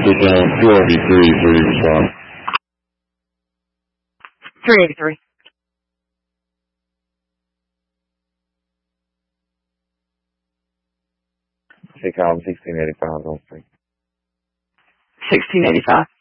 down 283, 383. She called 1685 on 1685.